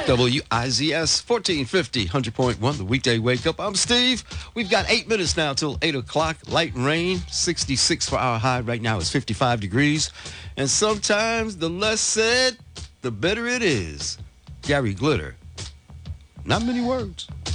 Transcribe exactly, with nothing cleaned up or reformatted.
W I Z S fourteen fifty, one hundred point one, the weekday wake up. I'm Steve. We've got eight minutes now till eight o'clock. Light rain, sixty-six for our high. Right now it's fifty-five degrees. And sometimes the less said, the better it is. Gary Glitter. Not many words.